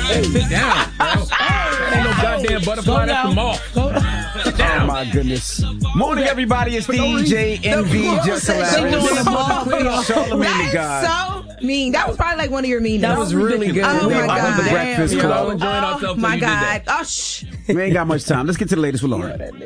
Hey, sit down, bro. That ain't no goddamn butterfly. That's the moth. Sit down. Oh, my goodness. Morning, everybody. It's DJ NV. Just Charlamagne the God. So mean. That was probably like one of your mean. That was really good. Oh, my God. The Breakfast Club. Oh, my God. Oh, shh. We ain't got much time. Let's get to the latest with Lauren. The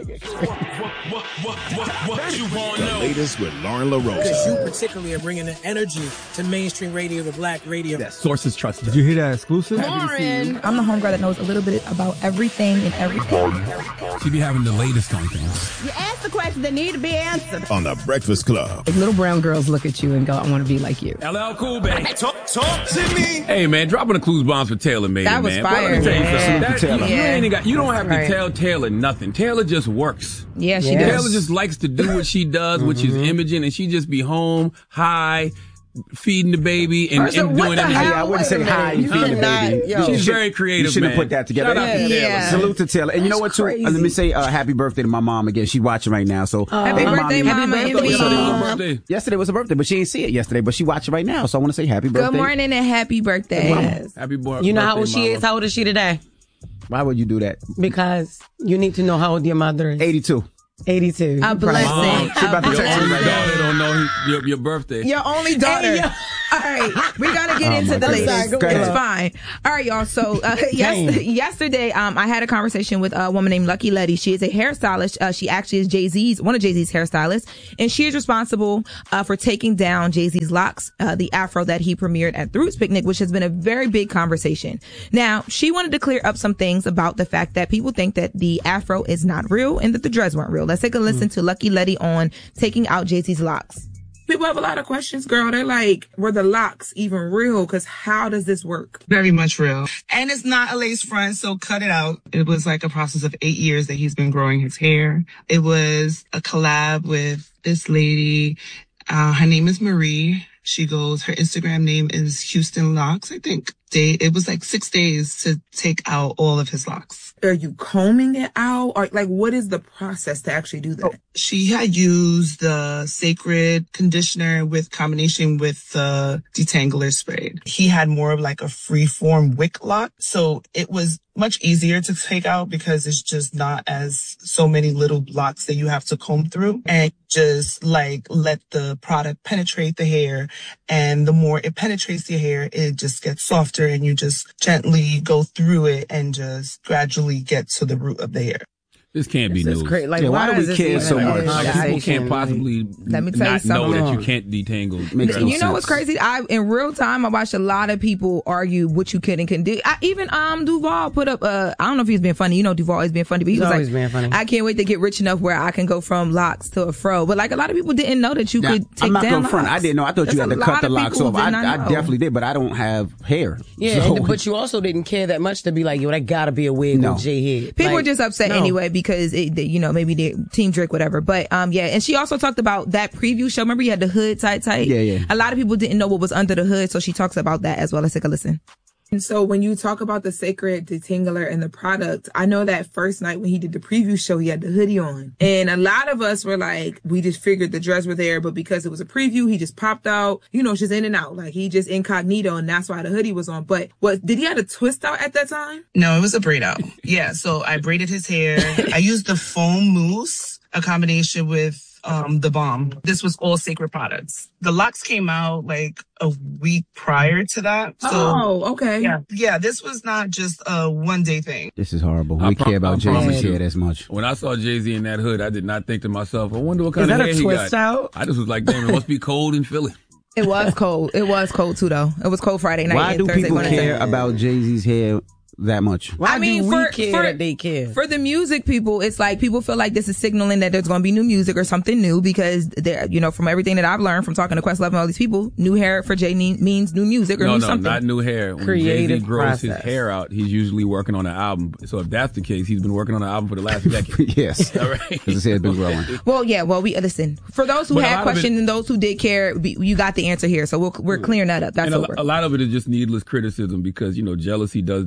latest with Lauren LaRosa. Because you particularly are bringing the energy to mainstream radio, the black radio. That sources trusted. Did you hear that exclusive? Lauren. I'm the homegirl that knows a little bit about everything and everything. She be having the latest on things. You ask the questions that need to be answered. On the Breakfast Club. Like little brown girls look at you and go, I want to be like you. LL Cool, baby. Talk to me. Hey, man, dropping the clues bombs for Taylor made That it, was man. fire. Well, let me tell you something. That, Taylor. you don't have to tell Taylor nothing. Taylor just works. Yeah, she does. Taylor just likes to do what she does, which is imaging, and she just be home, high, feeding the baby, and doing everything. I wouldn't say hi and feeding the baby. She's very creative, You shouldn't man. have put that together. Shout out to Taylor. Yeah. Salute to Taylor. And you know what, too? Crazy. Let me say happy birthday to my mom again. She's watching right now. So Happy birthday, Mama. Birthday. Yesterday was her birthday, but she didn't see it yesterday. But she watching right now. So I want to say happy birthday. Good morning and happy birthday. Happy birthday, You know how old she Mama. is? How old is she today? Why would you do that? Because you need to know how old your mother is. 82. 82. A blessing. She about to text me right now. Daughter don't know your birthday. Your only daughter. All right, we gotta get into the latest. Go ahead. It's fine. All right, y'all. So yesterday, I had a conversation with a woman named Lucky Letty. She is a hairstylist. She actually is one of Jay-Z's hairstylists, and she is responsible for taking down Jay-Z's locks, the afro that he premiered at the Roots Picnic, which has been a very big conversation. Now, she wanted to clear up some things about the fact that people think that the afro is not real and that the dreads weren't real. Let's take a listen to Lucky Letty on taking out Jay-Z's locks. People have a lot of questions, girl. They're like, were the locks even real? Because how does this work? Very much real. And it's not a lace front, so cut it out. It was like a process of 8 years that he's been growing his hair. It was a collab with this lady. Her name is Marie. Her Instagram name is Houston Locks, I think. It was like 6 days to take out all of his locks. Are you combing it out? Or like, what is the process to actually do that? She had used the Sacred conditioner with combination with the detangler spray. He had more of like a free-form wick lock. So it was much easier to take out because it's just not as so many little blocks that you have to comb through, and just like let the product penetrate the hair. And the more it penetrates your hair, it just gets softer, and you just gently go through it and just gradually get to the root of the hair. This can't be news. Great. Like, why do we care so much? People can't possibly Let me tell you not know something. that you can't detangle. You know what's crazy? In real time, I watched a lot of people argue what you can and couldn't do. Even Duval put up. I don't know if he's being funny. You know, Duval always being funny, but he was always like, being funny. I can't wait to get rich enough where I can go from locks to a fro. But like a lot of people didn't know that you could take I'm not down going front. locks. I didn't know. I thought you had to cut the locks off. I know. definitely did, but I don't have hair. Yeah, So- but you also didn't care that much to be like, yo, that gotta be a wig No. with Jay head. People Like, were just upset no. anyway because maybe they Team Drake, whatever. But yeah, and she also talked about that preview show. Remember, you had the hood tight. Yeah. A lot of people didn't know what was under the hood, so she talks about that as well. Let's take a listen. And so when you talk about the Sacred detangler and the product, I know that first night when he did the preview show, he had the hoodie on. And a lot of us were like, we just figured the dreads were there, but because it was a preview, he just popped out, just in and out. Like he just incognito, and that's why the hoodie was on. But did he have a twist out at that time? No, it was a braid out. Yeah, so I braided his hair. I used the foam mousse, a combination with the balm. This was all Sacred products. The locks came out like a week prior to that. So, oh, okay. Yeah, this was not just a one-day thing. This is horrible. We care about Jay-Z's hair as much. When I saw Jay-Z in that hood, I did not think to myself, I wonder what kind of that hair a he twist got. out? I just was like, damn, it must be cold in Philly. It was cold. It was cold too, though. It was cold Friday night. Why and do Thursday people morning. care about Jay-Z's hair that much? Why do we for care that they care? For the music people, it's like people feel like this is signaling that there's going to be new music or something new because they're, from everything that I've learned from talking to Questlove and all these people, new hair for Jay means new music or new something. No, not new hair. When Creative Jay-Z grows process. his hair out, he's usually working on an album. So if that's the case, he's been working on an album for the last decade. Yes. All right. Because his hair's been growing. Well, we listen. For those who But a had lot of questions it- and those who did care, you got the answer here. So we're clearing that up. That's And over. a lot of it is just needless criticism because, jealousy does destroy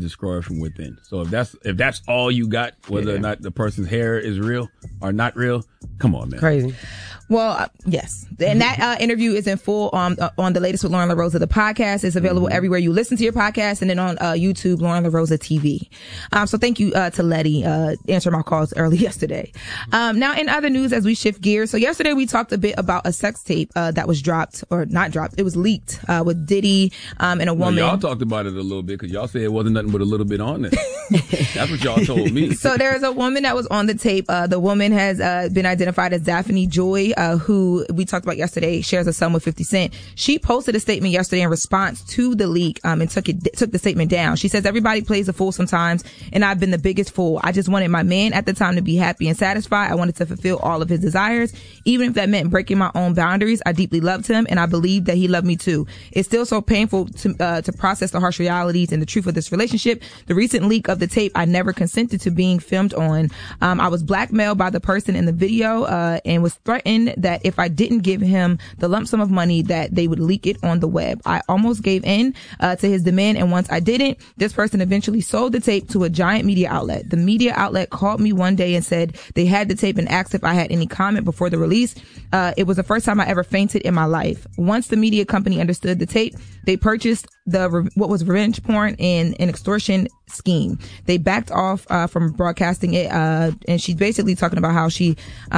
from within. So if that's all you got, whether or not the person's hair is real or not real, come on, man. Crazy. Well, yes. And that interview is in full on the latest with Lauren LaRosa. The podcast is available everywhere you listen to your podcast, and then on YouTube, Lauren LaRosa TV. So thank you to Letty answering my calls early yesterday. Now, in other news, as we shift gears, so yesterday we talked a bit about a sex tape that was dropped, or not dropped, it was leaked with Diddy and a woman. Well, y'all talked about it a little bit because y'all said it wasn't nothing but a little bit on there. That's what y'all told me. So there's a woman that was on the tape. The woman has been identified as Daphne Joy, who we talked about yesterday, shares a son with 50 Cent. She posted a statement yesterday in response to the leak and took the statement down. She says, everybody plays a fool sometimes, and I've been the biggest fool. I just wanted my man at the time to be happy and satisfied. I wanted to fulfill all of his desires. Even if that meant breaking my own boundaries, I deeply loved him, and I believed that he loved me too. It's still so painful to process the harsh realities and the truth of this relationship. The recent leak of the tape I never consented to being filmed on. I was blackmailed by the person in the video and was threatened that if I didn't give him the lump sum of money that they would leak it on the web. I almost gave in to his demand, and once I didn't, this person eventually sold the tape to a giant media outlet. The media outlet called me one day and said they had the tape and asked if I had any comment before the release. It was the first time I ever fainted in my life. Once the media company understood the tape, they purchased what was revenge porn and an extortion scheme. They backed off from broadcasting it, and she's basically talking about how she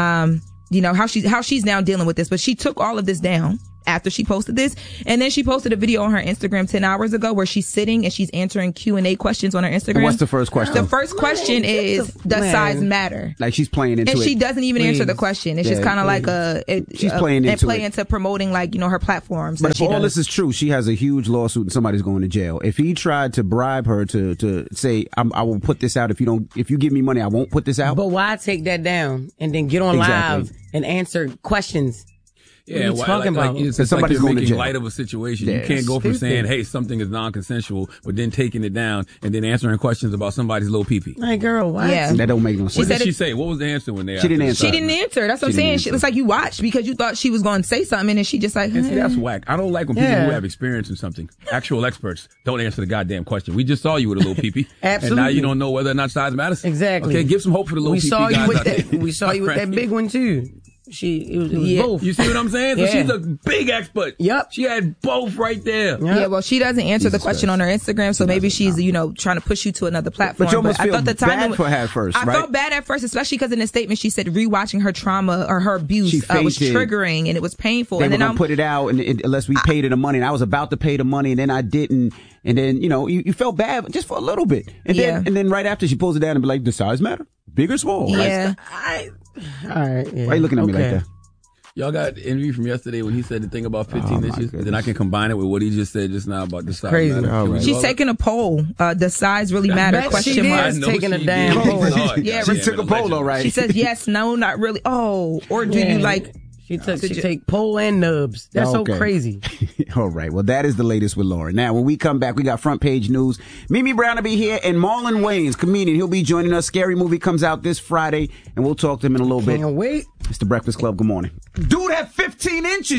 how she's now dealing with this, but she took all of this down after she posted this, and then she posted a video on her Instagram 10 hours ago where she's sitting and she's answering Q&A questions on her Instagram. And what's the first question? The first question is, does size matter? Like she's playing into it. And she doesn't even answer the question. It's just kind of like she's playing into it. into promoting her platforms. But if all this is true, she has a huge lawsuit and somebody's going to jail. If he tried to bribe her to say, I will put this out if you give me money, I won't put this out. But why take that down and then get on live and answer questions? Yeah, what are you talking about? It's somebody's like making light of a situation. Yeah, you can't go from saying, hey, something is non-consensual, but then taking it down and then answering questions about somebody's little pee-pee. Hey, girl, what? Yeah. That don't make no sense. What did she say? What was the answer when they asked her? She didn't answer. That's what I'm saying. It's like you watched because you thought she was going to say something, and then she just like, And see, that's whack. I don't like when people who have experience in something, actual experts, don't answer the goddamn question. We just saw you with a little pee-pee. Absolutely. And now you don't know whether or not size matters. Exactly. Okay, give some hope for the little pee-pee guys out there. We saw you with that big one, too. It was both. You see what I'm saying? So she's a big expert. Yep. She had both right there. Yep. Yeah, well, she doesn't answer the question on her Instagram, so maybe she's, trying to push you to another platform. But you almost feel bad for her at first, right? I felt bad at first, especially because in the statement she said rewatching her trauma or her abuse was triggering and it was painful. They were going to put it out unless we paid her the money. And I was about to pay the money and then I didn't. And then, you felt bad just for a little bit. And then right after she pulls it down and be like, does size matter? Big or small? Yeah. All right. Yeah. Why are you looking at me like that? Y'all got the interview from yesterday when he said the thing about 15 inches. Then I can combine it with what he just said just now about the size. Crazy. Right. She's taking a poll. Does size really matter? Question mark. She's taking a damn poll. Yeah, she took a poll, all right. She says yes, no, not really. Oh, or do you like? She take poll and nubs. That's so crazy. All right. Well, that is the latest with Lauren. Now, when we come back, we got front page news. Mimi Brown will be here, and Marlon Wayans, comedian, he'll be joining us. Scary Movie comes out this Friday, and we'll talk to him in a little bit. Can't wait. It's the Breakfast Club. Good morning. Dude had 15 inches.